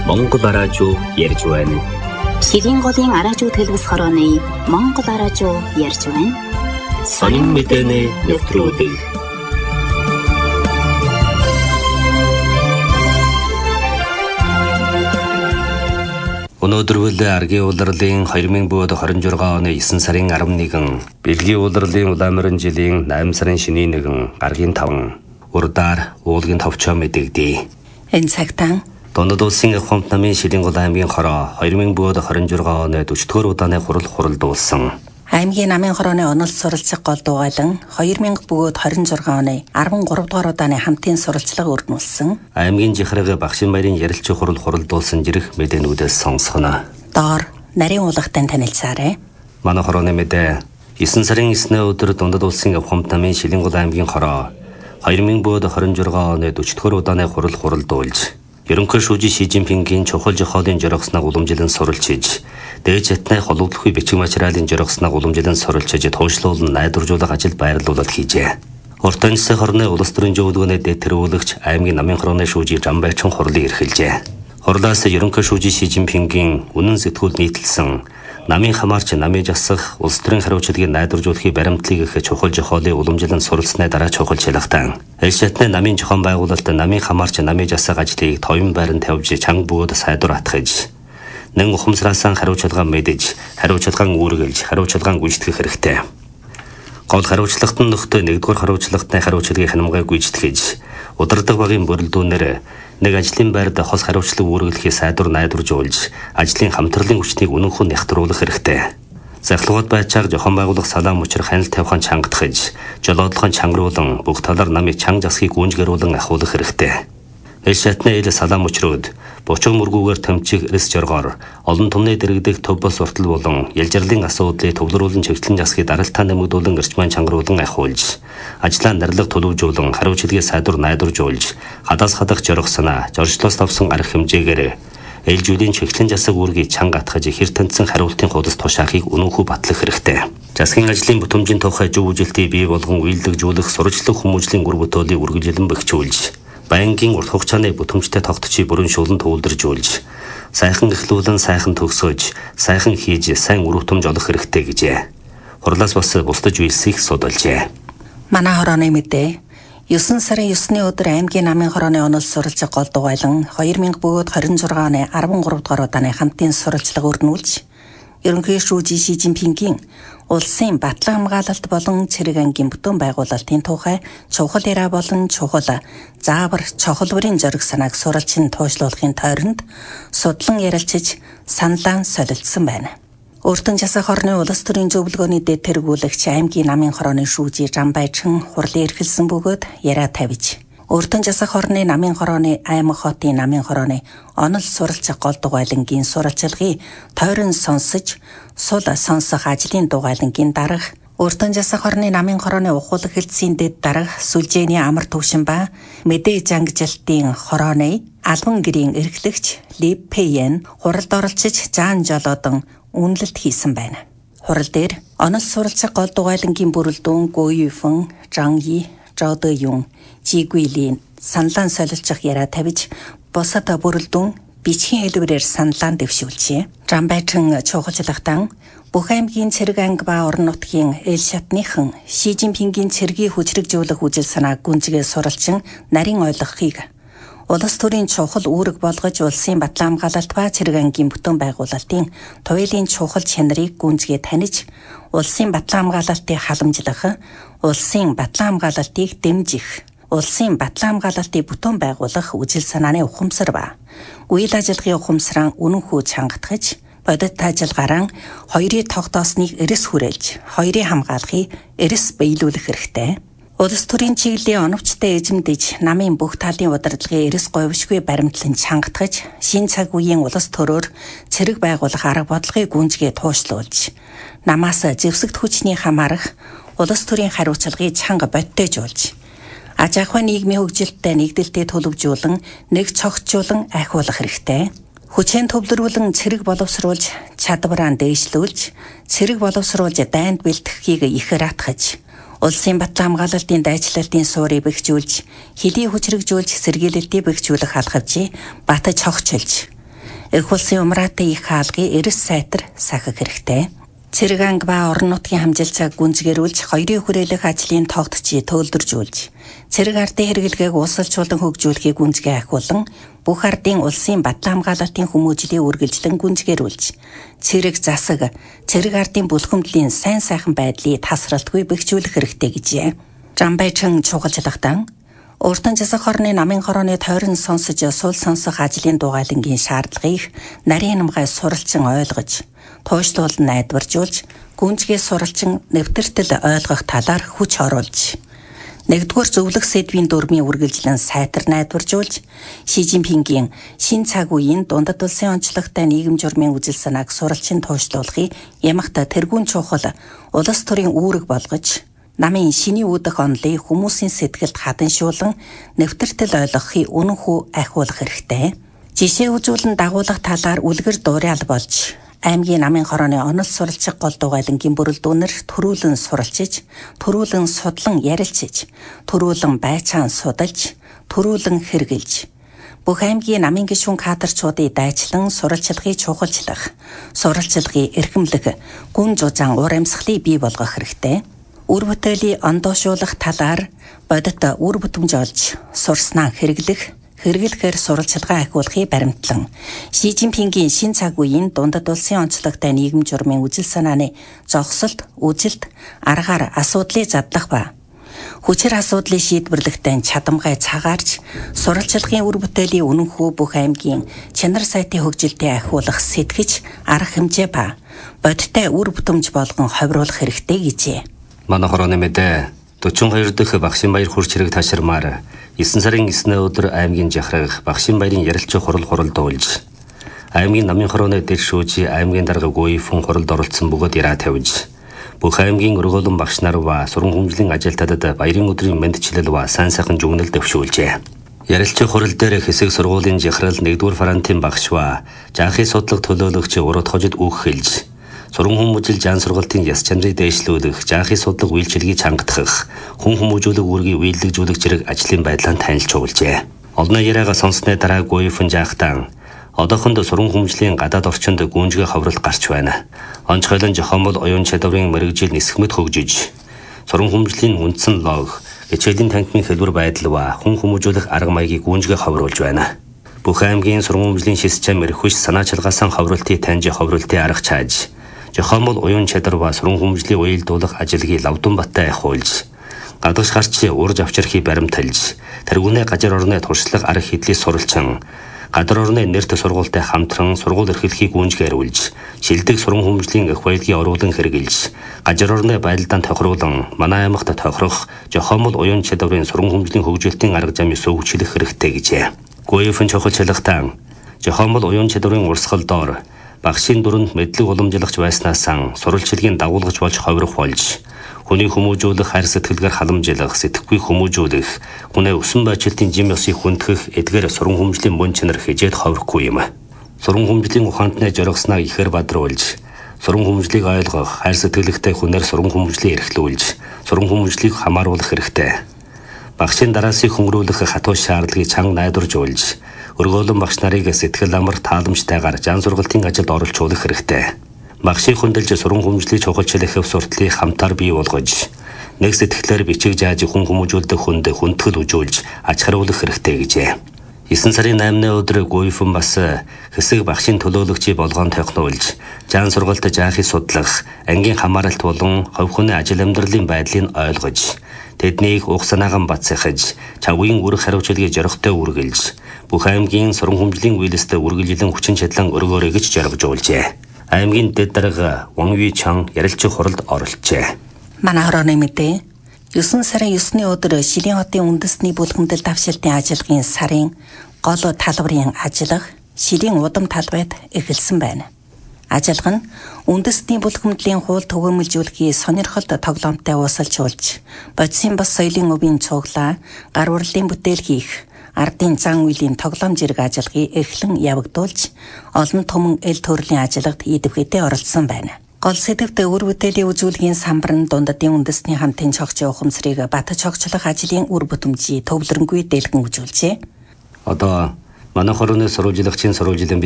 Монгол араажуу ярьж байна. Шилийн голын араажуу төлөвс хорооны Монгол араажуу ярьж байна. Сонин мэдээний нэвтрүүлэг. Өнөөдөр үл аргийн улирлын 2026 оны 9 сарын 11, Бэлгийн улирлын Улаанморин жилийн 8 сарын шөнийн 1, гаргийн 5, урдаар уулгийн товчоо мэдэгдэе. Энэ цагтаа Дундад улсын ахмад намын Шилийн гол аймгийн хороо 2026 оны 40-р удааны хуралдуулсан. аймгийн намын хорооны онол суралцах гол дугайлан 2026 оны 13 дугаар удааны хамтын суралцлага өрнүүлсэн. Аймгийн жихрэг Багшин баярын ярилцах хуралдуулсан жирэх мэдээнүүдээс сонсгоно. Доор нарийн уулгатай танилцаарай. Манай хорооны мэдээ 9 сарын 9-ний өдөр Дундад улсын ахмад намын Шилийн гол аймгийн хороо 2026 оны 40-р удааны хуралдуулж Ерөнхий шүүжин Ши Жинпингийн чухал жохоолын жоргосныг уламжлан суралцж, дээж хятны холбогдлохын бичиг материалын жоргосныг уламжлан суралцж, туушлуулан найдваржуулах ажил байрлуулалт хийжээ. Урт Ансын хорны улс төрийн зөвлөгөөний дэд тэргүүлэгч аймгийн намын хорооны шүүжийн Жамбайчин хурлыг эрхэлжээ. Хурлаас ерөнхий шүүжин Ши Жинпингийн үнэн сэтгүүл нийтэлсэн намын хамаарч намын жасах улс төрийн хариуцлагыг найдваржуулахын баримтлыг их чухал жохоолын уламжлан суралцсны дараа чухал шалгалтан. Элшатны намын зохион байгуулалт намын хамаарч намын жасах ажлыг товын байранд тавьж чанга бөгөөд сайдвар атгаж, нэн ухамсараасан хариуцлага мэдэж, хариуцлагаан үүргэлж, хариуцлагаан гүйцэтгэх хэрэгтэй. Гол хариуцлагт нь нөхдөө нэгдүгээр хариуцлагын хариуцлагыг хянамгай гүйцэтгэж, удирдах багийн бүрэлдэхүүнээр нэг ажлын байранд хос хариуцлага үүргэлэхийг сайдвар найдваржуулж, ажлын хамтралын хүчнийг үнэнхэн нягтруулах хэрэгтэй. Захлагууд байцааг зохион байгуулах салаан мөчр хяналт тавихын чангатгаж, жолоодлогын чангруулан бүх талаар намын чанга засгийг гүнжгэрүүлэн ахиулах хэрэгтэй. Элшатны ил салаан мөчрүүд бочог мөргүүгээр томчих эрс жоргоор олон түмний дэрэгдэх төв бос уртал болон ялжирлын асуудлыг төвлөрүүлэн чиглэлэн засгийг даралтаа нэмэгдүүлэн эрчмэн чангаруулан ахиулж, ажлаа нэрлэг төлөвжүүлэн хариуцлагыг сайдвар найдваржуулж, хадаас хадах жоргосноо зорчлоос тавсан арга хэмжээгээр ээлжүүлийн чиглэлэн засаг үүргийг чанга атгаж хэр тэнцэн хариултын худас тушаахыг үнэнхүү батлах хэрэгтэй. Засгийн ажлын бүтэмжийн тухай зөв үжилтийг бий болгон үйлдвэрлэж сурчлах хүмүүжлийн үр бүтээлийг үргэлжлэн бэхжүүлж, байнгын урт хугацааны бүтэмжтэй тогтчийг бүрэн шуулан төвлөржүүлж, сайхан эхлүүлэн сайхан төгсөж, сайхан хийж, сайн үр бүтэмж олох хэрэгтэй гэжээ. Хурлаас бас бусдаж үйлсийг судалжээ. Манай хорооны мэдээ 9 сарын 9-ний өдөр аймгийн намын хорооны онол суралцах гол дугайлан 2026 оны 13 дугаар удааны хамтын суралцлага өрнүүлж, ерөнхий шүүжин Ши Жинпингийн улсын батлан хамгаалалт болон цэрэг ангийн бүтээн байгуулалтын тухай чухал яриа болон чухал заавар чухалварын зориг санааг суралцсан туушлуулахын тойронд судлан ярилцаж саналаа солилцсон байна. Өртөн жасах хорны улс төрийн зөвлөгөөний дэд тэргүүлэгч аймгийн намын хорооны шүүжин Жамбайчин хурлын эрхэлсэн бөгөөд яриа тавьж, Өртөн жасах хорны намын хорооны аймаг хотын намын хорооны онол суралцах гол дугайлангийн суралцлагыг тойрон сонсож, сул сонсох ажлын дугайлангийн дарга, Өртөн жасах хорны намын хорооны ухуулах хэлтсийн дэд дарга Сүлжээний амар төвшин ба мэдээ жангжилтын хорооны албан гэрийн эрхлэгч Ли Пэйен хуралд оролцож заан жолоодон үнэлэлт хийсэн байна. Хурал дээр онол суралцах гол дугайлангийн бүрэлдэхүүн Гуйфэн, Жанги, Жодо Юн, Жигүйлин саналаа солилцох яриа тавьж, бусад бүрэлдэхүүн бичгийн хэлбэрээр саналаа дэвшүүлжээ. Жамбайчин чухалчлагтан бүх аймгийн цэрэг анги ба орон нутгийн Элшатныхан Ши Жинпингийн цэргийг хүчрэгжүүлэх үжил санааг гүнзгий суралцсан нарийн ойлгохыг улс төрийн чухал үүрэг болгож улсын батлан хамгаалалт ба цэрэг ангийн бүтээн байгуулалтын туйлын чухал чанарыг гүнзгий таних, улсын батлан хамгаалалтыг халамжлах, улсын батлан хамгаалалтыг дэмжих, улсын батлан хамгаалалтыг бүтээн байгуулах үжил санааны ухамсар ба үйл ажиллагааны ухамсараа үнэнхүү чангатгаж, бодит ажиллагаараа хоёрын тогтоосныг эрс хүрээлж, хоёрын хамгаалахыг эрс биелүүлэх хэрэгтэй. Улс төрийн чиглэлийн оновчтой эзэмдэж, намын бүх талын удирдлагын эрс говьшгүй баримтлан чангатгаж, шин цаг үеийн улс төрөөр цэрэг байгуулах арга бодлогыг гүнзгий туушлуулж, намаас зэвсэгт хүчний хамаарах улс төрийн хариуцлагыг чанга бодтойжуулж, аж ахуй нийгмийн хөгжилтөд нэгдэлтэд төлөвжүүлэн, нэг цогцжуулан ахиулах хэрэгтэй. Хүчээр төвлөрүүлэн цэрэг боловсруулж, чадвараа дээшлүүлж, цэрэг боловсруулж дайнд бэлтгэхийг ихээр атгаж, улсын батлан хамгаалалтын дайчлалтын суурийг бэхжүүлж, хэдий хүчрэгжүүлж сэргийлэлтийг бэхжүүлэх алхавчийг батж хогчилж, Их улсын умраатын их хаалгын эрс сайтар сахих хэрэгтэй. Цэрэг анги ба орон нутгийн хамжилтсаг гүнзгийрүүлж хоёрын хүрээлэх ажлын тогтцыг төлөвлөжүүлж цэрэг ардын хэрэглэгээг уусалжуулан хөгжүүлэхийг гүнзгий ахиулан бүх ардын улсын батлан хамгаалалтын хүмүүжлийг үргэлжлэн гүнзгийрүүлж цэрэг засаг цэрэг ардын бүлхэмдлийн сайн сайхан байдлыг тасралтгүй бэхжүүлэх хэрэгтэй гэжээ. Жамбайчин чухалчлагтан Уртан засаг хорны намын хорооны тойрон сонсож сул сонсох ажлын дугайлангийн шаардлагыг нарийн намгай суралцсан ойлгож, туушлуулан найдваржуулж, гүнзгий суралцсан нэвтэртэл ойлгох талаар хүч оруулж, нэгдүгээр зөвлөх сэдвийн дүрмийн үргэлжлэн сайтар найдваржуулж, Ши Жинпингийн шин цаг үеийн дундад улсын онцлогтой нийгэм журмын үзэл санааг суралцсан туушлуулахыг ямагт тэргүүн чухал улс төрийн үүрэг болгож, намын шиний үүдэх онолыг хүмүүсийн сэтгэлд хаданшуулан нэвтэртэл ойлгохыг үнэнхүү ахиулах хэрэгтэй. Жишээ үзүүлэн дагуулах талаар үлгэр дуурайл болж, аймгийн намын хорооны онол суралцах гол дугайлангийн бүрэлдэхүүнээр төрүүлэн суралцж, төрүүлэн судлан ярилцж, төрүүлэн байцаан судалж, төрүүлэн хэрэгжилж, бүх аймгийн намын гишүүн кадрчуудыг дайчлан суралцлагыг чухалчлах, суралцлагыг эрхэмлэх, гүн зузаан ур амьсгалыг бий болгох хэрэгтэй. Үр бүтээлийн ондоошуулах талаар бодит үр бүтэмж олж, сурснаа хэрэглэхээр суралцлагаа ахиулахыг баримтлан, Ши Жинпингийн шин цаг үеийн дундад улсын онцлогтой нийгэм журмын үзэл санааны зогсолт, үжилт, аргаар асуудлыг задлах ба хүчээр асуудлыг шийдвэрлэхдээ чадамгай цагаарч, суралцлагын үр бүтээлийн үнэнхүү бүх аймгийн чанар сайтын хөгжилтийг ахиулах сэтгэж, арга хэмжээ ба бодиттой үр бүтэмж болгон ховируулах хэрэгтэй гэжээ. Манай хорооны мэдээ 42 дахь Багшин баяр хурц хэрэг таширмаар 9 сарын 9-ний өдөр аймгийн жахрах Багшин баярын ярилцах хурал хуралдуулж, аймгийн намын хорооны дэд шүүжи аймгийн дарга ГУИФ-ын хуралд оролцсон бөгөөд яраа тавьж, бүх аймгийн өргөөлөн багш нар ба сургууль хүмүүжлийн ажилтнуудад баярын өдрийн мэндчилэл ба сайн сайхан жүгнэл дэвшүүлжээ. Ярилцах хурал дээр хэсэг сургуулийн жахрал 1-р фронтын багш ба жаахын судлаг төлөөлөгч урд хожид үг хэлж, сургууль хүмүүжил жан сургалтын яс чанарыг дээшлүүлэх, жаахын судлаг үйлчилгээг чангатгах, хүн хүмүүжүүлэг үүргийг биелэгжүүлэх зэрэг ажлын байдлаа танилцуулжээ. Олонний яриагаа сонссны дараа ГУИФ-ын жаахтан одоохондоо сургууль хүмүүжлийн гадаад орчинд гүнжгий хавралт гарч байна. Онцгойлон Жохомол оюун чадварын мэрэгжил нисгэмэд хөгжиж, сургууль хүмүүжлийн үндсэн лог, хичээлийн танхимын хэлбэр байдал ба хүн хүмүүжүүлэх арга маягийг гүнжгий хавруулж байна. Бүх аймгийн сургууль хүмүүжлийн шис чам эрхвч санаа чалгаасан хавралтыг таньж хавралтын арга чааж, Жохомол оюун чадвар ба сургууль хүмүүжлийн уялдуулах ажлыг лавдан баттай ахиулж, гадагш гарч урж авчрахыг баримталж, тэргүүнээ газар орны туршлага арга хэдлийг суралцсан, гадар орны нэрт сургуультай хамтран сургууль эрхлэхийг гүнжгийрүүлж, шилдэг сургууль хүмүүжлийн эх баялагийг оруулан хэрэгжилж, газар орны байдалд тохируулан манай аймагт тохирох Жохомол оюун чадварын сургууль хүмүүжлийн хөгжүүлэлтийн арга замыг сувгчлэх хэрэгтэй гэжээ. ГУИФ-ын чухалчлагтан Жохомол оюун чадварын урсгал доор багшийн дүрэнд мэдлэг уламжлагч байснаас сурвалжлагын дагуулгач болж ховирох болж, хүний хүмүүжүүлэх хайр сэтгэлгээр халамжлах, сэтгэхгүй хүмүүжүүлэх, хүнээ өсөн байцаалтын жим ёсыг хүндэх эдгээр сургууль хүмүүжлийн мөн чанар хижээд ховирохгүй юм. Сургууль хүмүүжлийн ухаантны жоргосноо ихээр бадруулж, сургууль хүмүүжлийг ойлгох, хайр сэтгэлтэй хүнээр сургууль хүмүүжлийг эрхлүүлж, сургууль хүмүүжлийг хамааруулах хэрэгтэй. Багшийн дараасыг хөнгөрүүлэх хатуу шаардлагыг чанга найдваржуулж, өргөөлөн багш нарыг сэтгэл амар тааламжтайгаар жан сургалтын ажилд оролцуулах хэрэгтэй. Багшийн хүндэлж сургууль хүмүүжлийн чухалчлах сурталыг хамтаар бий болгож, нэг сэтгэлээр бичиг зааж хүн хүмүүжүүлдэг хүнд хүндэтгэл үзүүлж аж хариулах хэрэгтэй гэжээ. 9 сарын 8-ны өдөр ГУИФ-ын бас хэсэг багшийн төлөөлөгчийг болгоон тохиолж, жан сургалт жаахыг судлах, ангийн хамааралт болон хувь хүний ажил амьдралын байдлыг ойлгож, тэднийг уг санаагаан бацсахиж, чавгийн үрэх хариуцлагыг зоригтой үргэлж, бүх аймгийн сургууль хүмүүжлийн үйлстэй үргэлжлэн хүчин чадлан өргөөрэй гэж жаргажуулжээ. Аймгийн дэд дарга Ван Юйчан ярилцах хуралд оролцжээ. Манай хорооны мэдээ 9 сарын 9-ний өдөр Шилийн хотын үндэсний бүлхэмдэл давшилтын ажиллагааны сарын гол талбарын ажиллага Шилийн удам талбайд эхэлсэн байна. Ажиллага нь үндэсний бүлхэмдлийн хууль түгээмэлжүүлэхийг сонирхолтой тоглоомтой уусалжуулж, бодисын бас соёлын өвийн цуглаа, гар урлын бүтээл хийх, ардын зан үйлийн тоглоом зэрэг ажиллагааг эхлэн явагдуулж, олон түмэн эл төрлийн ажиллагад идэвхтэй оролцсон байна. Гол сэдвт үр бүтээлийн үзүүлгийн самбар нь дундадын үндэсний хамтын цогцын ухамсарыг бат цогцлох ажлын үр бүтэмжийг төвлөрөнгүй дэлгэн үзүүлжээ. Одоо манай хорооны сурвалжлагчийн сурвалжлын